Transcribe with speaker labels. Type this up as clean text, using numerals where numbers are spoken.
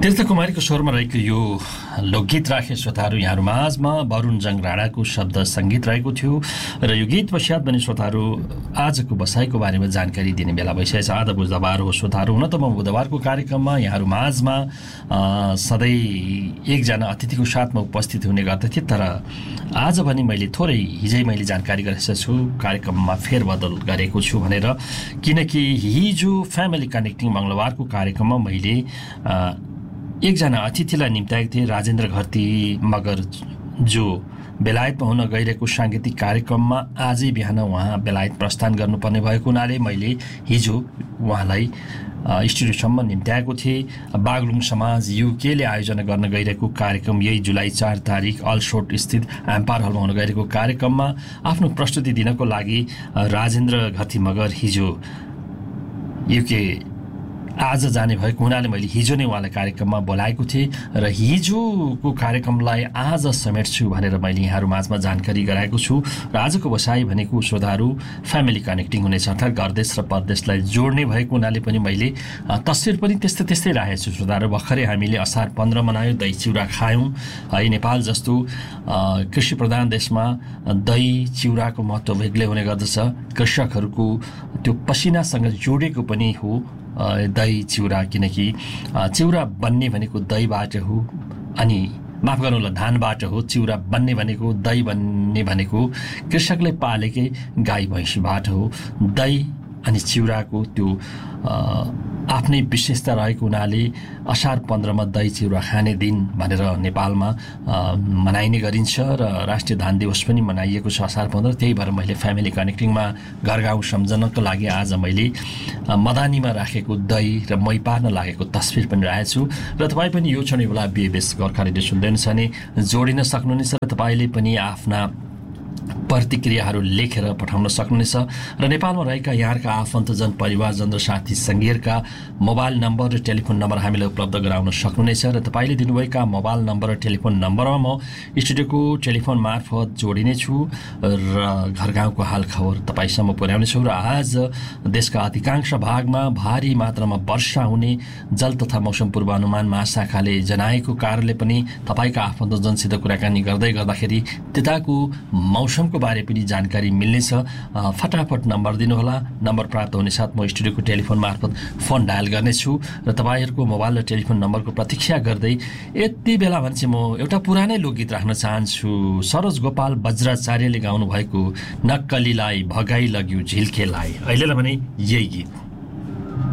Speaker 1: तीर्थकुमारीको स्वरमा रहेको यो लोकगीत राखे श्रोताहरू यहाँहरू माझमा वरुण जङ राणाको शब्द सङ्गीत रहेको थियो र यो गीत पश्चात पनि श्रोताहरू आजको बसाइको बारेमा जानकारी दिने बेला भइसकेको छ। आज बुधबार हो श्रोताहरू, हुन त म बुधबारको कार्यक्रममा यहाँहरू माझमा सधैँ एकजना अतिथिको साथमा उपस्थित हुने गर्दथे, तर आज भने मैले थोरै हिजै मैले जानकारी गरेको छु कार्यक्रममा फेरबदल गरेको छु भनेर, किनकि हिजो फ्यामिली कनेक्टिङ मङ्गलबारको कार्यक्रममा मैले एकजना अतिथिलाई निम्त्याएको थिएँ, राजेन्द्र घरती मगर, जो बेलायतमा हुन गइरहेको साङ्गीतिक कार्यक्रममा आजै बिहान उहाँ बेलायत प्रस्थान गर्नुपर्ने भएको हुनाले मैले हिजो उहाँलाई स्टुडियोसम्म निम्त्याएको थिएँ। बागलुङ समाज युकेले आयोजना गर्न गइरहेको कार्यक्रम यही जुलाई 4 तारिक अल्सोट स्थित एम्पायर हलमा हुन गइरहेको कार्यक्रममा आफ्नो प्रस्तुति दिनको लागि राजेन्द्र घरती मगर हिजो युके आज जाने भएको हुनाले मैले हिजो नै उहाँलाई कार्यक्रममा बोलाएको थिएँ र हिजोको कार्यक्रमलाई आज समेट्छु भनेर मैले यहाँहरू माझमा जानकारी गराएको छु। र आजको बसाइ भनेको श्रोताहरू फ्यामिली कनेक्टिङ हुनेछ, अर्थात् घरदेश र परदेशलाई जोड्ने भएको हुनाले पनि मैले तस्विर पनि त्यस्तै राखेको छु। श्रोताहरू, भर्खरै हामीले असार 15 मनायो, दही चिउरा खायौँ है। नेपाल जस्तो कृषि प्रधान देशमा दही चिउराको महत्त्व बेग्लै हुने गर्दछ। कृषकहरूको त्यो पसिनासँग जोडेको पनि हो दही चिउरा, किनकि चिउरा बन्ने भनेको दहीबाट हो, अनि माफ गर्नु होला धानबाट हो। चिउरा बन्ने भनेको, दही बन्ने भनेको कृषकले पालेकै गाई भैँसीबाट हो। दही अनि चिउराको त्यो आफ्नै विशेषता रहेको हुनाले असार 15मा दही चिउरा खाने दिन भनेर नेपालमा मनाइने गरिन्छ र राष्ट्रिय धान दिवस पनि मनाइएको छ असार 15। त्यही भएर मैले फ्यामिली कनेक्टिङमा घर गाउँ सम्झनको लागि आज मैले मदानीमा राखेको दही र मही पार्न लागेको तस्विर पनि राखेको छु। र तपाईँ पनि यो क्षण बेला बिएबएस गोर्खा रेडियो सुन्दैछ भने जोडिन सक्नुहुनेछ र तपाईँले पनि आफ्ना प्रतिक्रियाहरू लेखेर पठाउन सक्नुहुनेछ। र नेपालमा रहेका यहाँका आफन्तजन, परिवारजन र साथी सङ्गीहरूका मोबाइल नम्बर र टेलिफोन नम्बर हामीलाई उपलब्ध गराउन सक्नुहुनेछ। र तपाईँले दिनुभएका मोबाइल नम्बर र टेलिफोन नम्बरमा म स्टुडियोको टेलिफोन मार्फत जोडिनेछु र घर गाउँको हालखबर तपाईँसम्म पुर्याउनेछु। र आज देशका अधिकांश भागमा भारी मात्रामा वर्षा हुने जल तथा मौसम पूर्वानुमान महाशाखाले जनाएको कारणले पनि तपाईँका आफन्तजनसित कुराकानी गर्दै गर्दाखेरि त्यताको मौसमको बारे पनि जानकारी मिल्नेछ। फटाफट नम्बर दिनुहोला। नम्बर प्राप्त हुने साथ म स्टुडियोको टेलिफोन मार्फत फोन डायल गर्नेछु र तपाईँहरूको मोबाइल र टेलिफोन नम्बरको प्रतीक्षा गर्दै यति बेला भने चाहिँ म एउटा पुरानै लोकगीत राख्न चाहन्छु। सरोज गोपाल वज्राचार्यले गाउनु भएको नक्कलीलाई भगाइ लग्यो झिल्केलाई, अहिलेलाई भने यही गीत।